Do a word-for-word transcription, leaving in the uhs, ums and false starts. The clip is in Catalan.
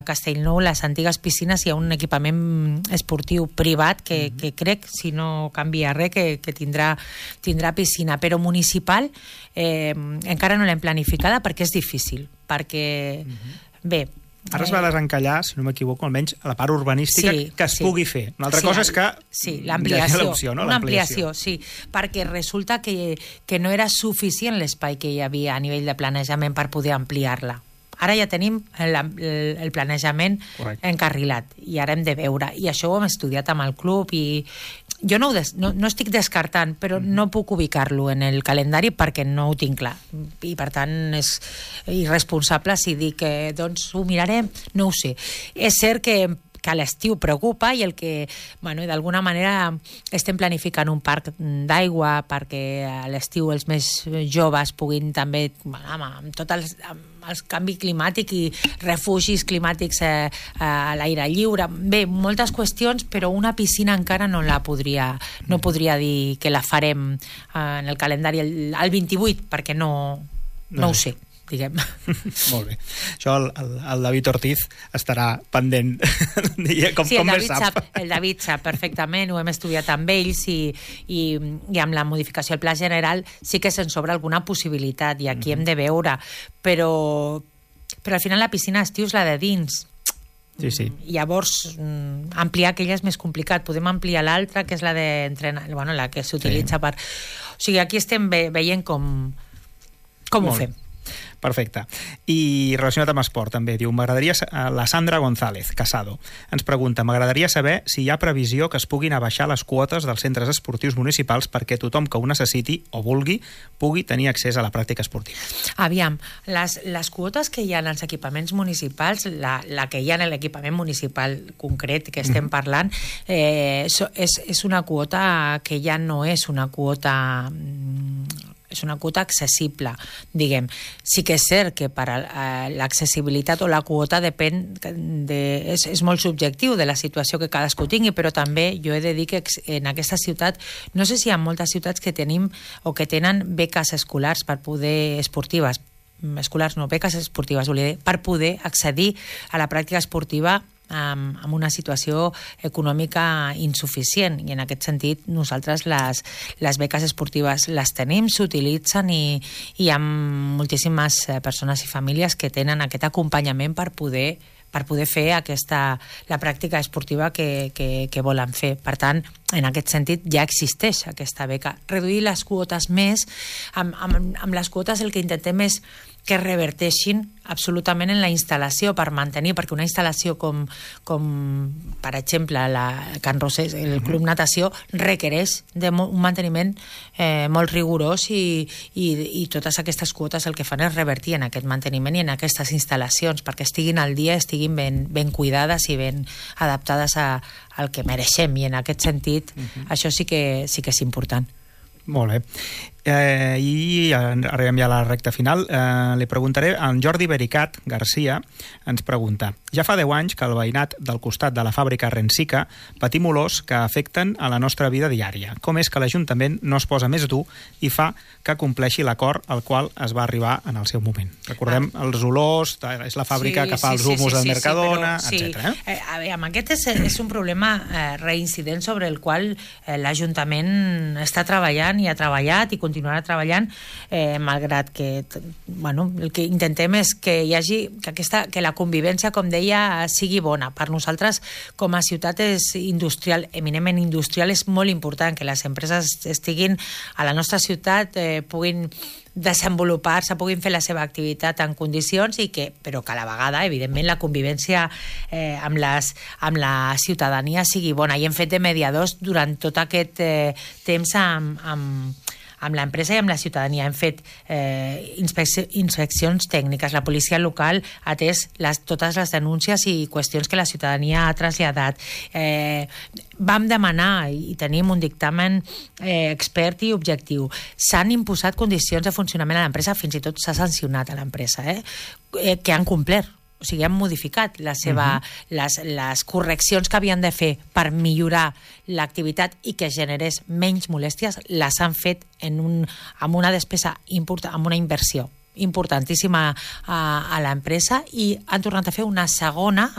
Castellnou, les antigues piscines, hi ha un equipament esportiu privat que, mm-hmm. que crec, si no canvia res, que, que tindrà, tindrà piscina, però municipal eh, encara no l'hem planificada perquè és difícil, perquè, mm-hmm. bé, ara es va desencallar, si no m'equivoco, almenys a la part urbanística sí, que es sí. pugui fer. Una altra sí, cosa és que sí, l'ampliació, no? una ampliació, sí, perquè resulta que, que no era suficient l'espai que hi havia a nivell de planejament per poder ampliar-la. Ara ja tenim el, el planejament Correcte. encarrilat i ara hem de veure, i això ho hem estudiat amb el club i jo no, ho des, no, no estic descartant, però mm. no puc ubicar-lo en el calendari perquè no ho tinc clar i per tant és irresponsable si dic que doncs ho mirarem, no ho sé. És cert que que a l'estiu preocupa i el que, bueno, d'alguna manera estem planificant un parc d'aigua perquè a l'estiu els més joves puguin també, bueno, amb tot el, amb el canvi climàtic i refugis climàtics eh, a l'aire lliure. Bé, moltes qüestions, però una piscina encara no la podria, no podria dir que la farem en el calendari el, el vint-i-vuit, perquè no, no, no ho sé. Diguem. Molt bé. Això el, el, el David Ortiz estarà pendent com, sí, com el més David sap. sap. El David sap perfectament, ho hem estudiat amb ells i, i, i amb la modificació del pla general sí que se'n sobra alguna possibilitat i aquí mm-hmm. hem de veure, però, però al final la piscina d'estiu és la de dins. Sí, sí. Llavors, ampliar aquella és més complicat. Podem ampliar l'altra, que és la de entrenar, bueno, la que s'utilitza sí. per... O sigui, aquí estem ve, veient com, com ho fem. Perfecte. I relacionat amb esport també, diu, m'agradaria... La Sandra González, Casado, ens pregunta, m'agradaria saber si hi ha previsió que es puguin abaixar les quotes dels centres esportius municipals perquè tothom que ho necessiti o vulgui pugui tenir accés a la pràctica esportiva. Aviam, les, les quotes que hi ha als equipaments municipals, la, la que hi ha en l'equipament municipal concret que estem parlant, eh, és, és una quota que ja no és una quota... és una quota accessible, diguem. Sí que és cert que per a l'accessibilitat o la quota depèn de, és, és molt subjectiu de la situació que cadascú tingui, però també jo he de dir que en aquesta ciutat, no sé si hi ha moltes ciutats que tenim o que tenen beques escolars per poder esportives, escolars no, beques esportives, volia dir, per poder accedir a la pràctica esportiva amb, amb una situació econòmica insuficient, i en aquest sentit nosaltres les, les beques esportives les tenim, s'utilitzen i, i hi ha moltíssimes persones i famílies que tenen aquest acompanyament per poder per poder fer aquesta, la pràctica esportiva que, que, que volen fer. Per tant, en aquest sentit ja existeix aquesta beca. Reduir les quotes més, amb, amb, amb les quotes el que intentem és que reverteixin absolutament en la instal·lació per mantenir, perquè una instal·lació com, com per exemple la Can Rosés, el Club Natació, requereix de un manteniment eh, molt rigorós i, i, i totes aquestes quotes el que fan és revertir en aquest manteniment i en aquestes instal·lacions perquè estiguin al dia, estiguin ben, ben cuidades i ben adaptades a, al que mereixem, i en aquest sentit uh-huh. això sí que, sí que és important. Molt bé. Eh, I arribem ja a la recta final. Eh, li preguntaré, en Jordi Bericat Garcia ens pregunta, ja fa deu anys que al veïnat del costat de la fàbrica Rensica patim olors que afecten a la nostra vida diària. Com és que l'Ajuntament no es posa més dur i fa que compleixi l'acord al qual es va arribar en el seu moment? Recordem ah. els olors, és la fàbrica sí, que fa sí, els humos sí, sí, del Mercadona, sí, sí, etcètera. Eh? Eh, a veure, aquest és, és un problema eh, reincident sobre el qual eh, l'Ajuntament està treballant i ha treballat i continuarà treballant, eh, malgrat que bueno, el que intentem és que hi hagi que, aquesta, que la convivència, com deia, sigui bona. Per nosaltres, com a ciutat és industrial, eminentment industrial, és molt important que les empreses estiguin a la nostra ciutat, eh, puguin desenvolupar-se, puguin fer la seva activitat en condicions, i que, però que a la vegada, evidentment, la convivència eh, amb, les, amb la ciutadania sigui bona. I hem fet de mediadors durant tot aquest eh, temps amb, amb amb l'empresa i amb la ciutadania. Hem fet eh, inspecci inspeccions tècniques. La policia local ha atès les, totes les denúncies i qüestions que la ciutadania ha traslladat. Eh, vam demanar, i tenim un dictamen eh, expert i objectiu. S'han imposat condicions de funcionament a l'empresa, fins i tot s'ha sancionat a l'empresa, eh, eh, que han complert. O sigui, han modificat la seva, uh-huh. les, les correccions que havien de fer per millorar l'activitat i que generés menys molèsties, les han fet en un, amb una despesa important, amb una inversió importantíssima a, a l'empresa, i han tornat a fer una segona